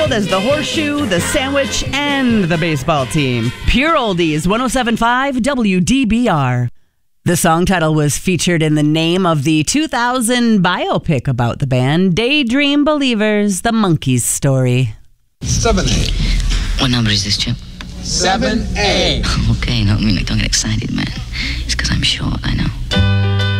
world as the horseshoe, the sandwich, and the baseball team. Pure Oldies, 107.5 WDBR. The song title was featured in the name of the 2000 biopic about the band, Daydream Believers, The Monkees Story. 7A. What number is this, Chip? 7A. Okay, don't get excited, man. It's because I'm short, I know.